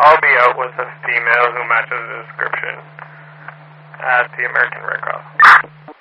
I'll be out with a female who matches the description at the American Red Cross.